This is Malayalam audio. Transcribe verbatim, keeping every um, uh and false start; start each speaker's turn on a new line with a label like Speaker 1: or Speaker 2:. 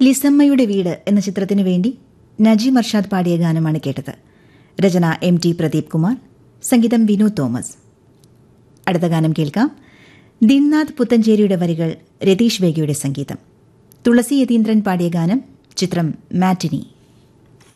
Speaker 1: ലിസമ്മയുടെ വീട് എന്ന ചിത്രത്തിനു വേണ്ടി നജീം അർഷാദ് പാടിയ ഗാനമാണ് കേട്ടത്. രചന എം ടി പ്രദീപ് കുമാർ, സംഗീതം വിനോദ് തോമസ്. അടുത്ത ഗാനം കേൾക്കാം. ദിൻനാഥ് പുത്തഞ്ചേരിയുടെ വരികൾ, രതീഷ് ബേഗയുടെ സംഗീതം. തുളസി യതീന്ദ്രൻ പാടിയ ഗാനം, ചിത്രം മാറ്റിനി.